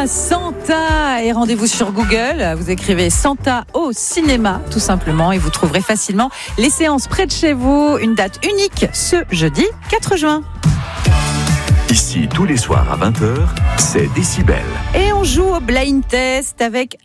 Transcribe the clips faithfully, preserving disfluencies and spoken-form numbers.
cinéma, Santa. Et rendez-vous sur Google. Vous écrivez Santa au cinéma, tout simplement, et vous trouverez facilement les séances près de chez vous. Une date unique ce jeudi quatre juin. Ici, tous les soirs à vingt heures, c'est Décibel. Et on joue au blind test avec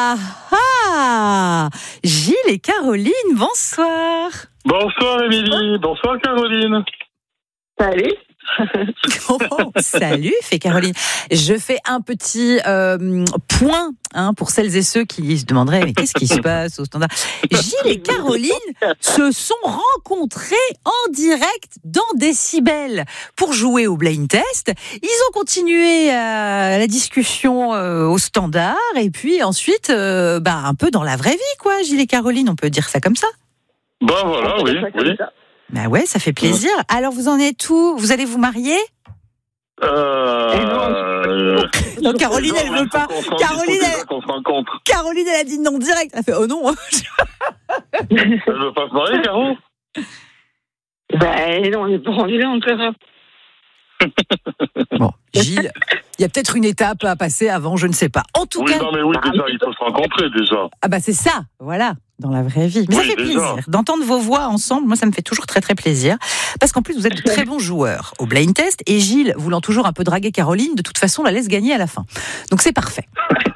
Aha Gilles et Caroline, bonsoir. Bonsoir Émilie, bonsoir Caroline. Salut. Oh, salut, fait Caroline. Je fais un petit euh, point hein, pour celles et ceux qui se demanderaient mais qu'est-ce qui se passe au standard. Gilles et Caroline se sont rencontrés en direct dans Décibel pour jouer au blind test. Ils ont continué euh, la discussion euh, au standard et puis ensuite euh, bah, un peu dans la vraie vie quoi. Gilles et Caroline, on peut dire ça comme ça. Bah voilà, oui, oui. Bah ouais, ça fait plaisir. Alors vous en êtes où ? Vous allez vous marier ? Euh... Non, Caroline, elle veut pas. Caroline, elle... Caroline, elle a dit non direct. Elle a fait oh non. Elle veut pas se marier, Caro ? Ben non, on n'est pas rendu là encore. Bon, Gilles, il y a peut-être une étape à passer avant, je ne sais pas. En tout oui, cas. Non, mais oui, déjà, il faut se rencontrer déjà. Ah bah c'est ça, voilà. Dans la vraie vie. Mais oui, ça fait déjà. plaisir d'entendre vos voix ensemble. Moi, ça me fait toujours très très plaisir. Parce qu'en plus, vous êtes de très bons joueurs au blind test. Et Gilles, voulant toujours un peu draguer Caroline, de toute façon, la laisse gagner à la fin. Donc c'est parfait.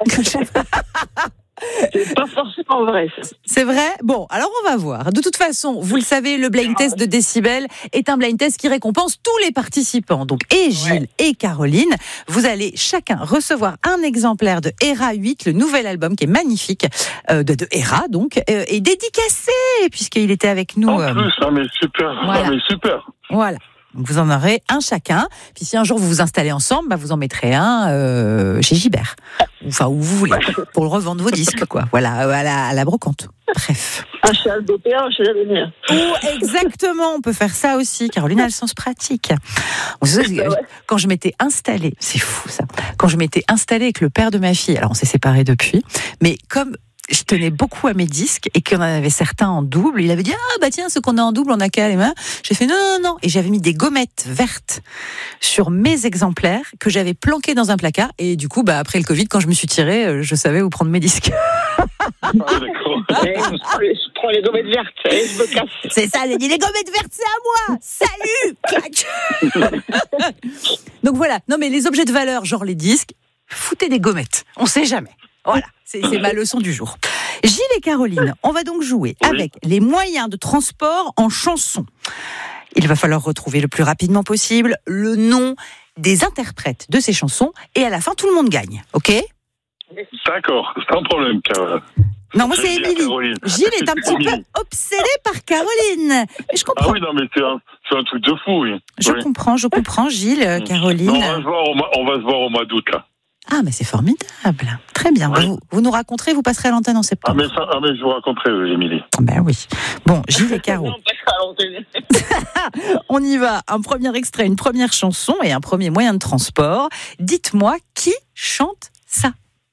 C'est pas forcément vrai, ça. C'est vrai ? Bon, alors on va voir. De toute façon, vous le savez, le blind test de Décibel est un blind test qui récompense tous les participants. Donc, et Gilles ouais. et Caroline, vous allez chacun recevoir un exemplaire de Hera huit, le nouvel album qui est magnifique, euh, de, de Hera, donc, euh, et dédicacé, puisqu'il était avec nous. En euh, plus, ah mais super, voilà. ah mais super. Voilà. Donc vous en aurez un chacun. Puis si un jour vous vous installez ensemble, bah vous en mettrez un euh, chez Gibert. Enfin, où vous voulez, pour le revendre vos disques, quoi. Voilà, à la, à la brocante. Bref. Un chez Albopéa, un chez l'avenir. Oh, exactement, on peut faire ça aussi. Caroline a le sens pratique. Quand je m'étais installée, c'est fou ça, quand je m'étais installée avec le père de ma fille, alors on s'est séparés depuis, mais comme je tenais beaucoup à mes disques et qu'il y en avait certains en double, il avait dit ah bah tiens, ceux qu'on a en double on a qu'à les mains. J'ai fait non non non et j'avais mis des gommettes vertes sur mes exemplaires que j'avais planqués dans un placard et du coup bah après le Covid quand je me suis tirée, je savais où prendre mes disques. Ah, d'accord. Et je prends les gommettes vertes et je me casse. C'est ça, j'ai dit les gommettes vertes c'est à moi. Salut. Donc voilà, non mais les objets de valeur genre les disques, foutez des gommettes, on sait jamais. Voilà, c'est, c'est ma leçon du jour. Gilles et Caroline, on va donc jouer oui. avec les moyens de transport en chanson. Il va falloir retrouver le plus rapidement possible le nom des interprètes de ces chansons et à la fin, tout le monde gagne, ok ? D'accord, sans problème, Caroline. Non, moi c'est Émilie. Gilles est un petit peu obsédé par Caroline. Mais je comprends. Ah oui, non, mais c'est un, c'est un truc de fou, oui. Je oui. comprends, je comprends, Gilles, Caroline. Non, on, va se voir au mois, on va se voir au mois d'août, là. Ah, mais c'est formidable. Très bien. Oui. Vous, vous nous raconterez, vous passerez à l'antenne en septembre. Ah, mais, ça, ah, mais je vous raconterai, Émilie. Ben oui. Bon, Gilles et Caro. On y va. Un premier extrait, une première chanson et un premier moyen de transport. Dites-moi qui chante ça.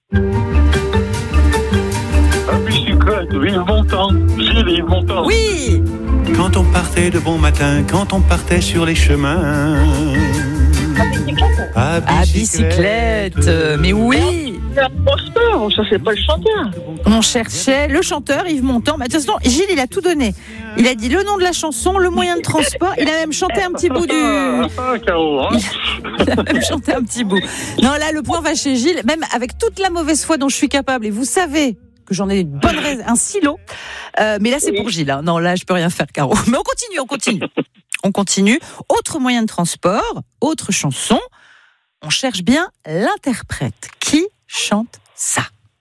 Ah, bicyclette, Yves Montand. Gilles et Yves Montand. Oui. Quand on partait de bon matin, quand on partait sur les chemins. À bicyclette. À bicyclette. Euh, mais oui. L'imposteur, on cherchait pas le chanteur. On cherchait le chanteur Yves Montand. Mais de toute façon, Gilles, il a tout donné. Il a dit le nom de la chanson, le moyen de transport. Il a même chanté un petit bout du. Ah, Caro, hein. Il a même chanté un petit bout. Non, là, le point va chez Gilles. Même avec toute la mauvaise foi dont je suis capable. Et vous savez que j'en ai une bonne raison, un silo. Euh, mais là, c'est pour Gilles. Hein. Non, là, je peux rien faire, Caro. Mais on continue, on continue. On continue. Autre moyen de transport, autre chanson. On cherche bien l'interprète. Qui chante ça ?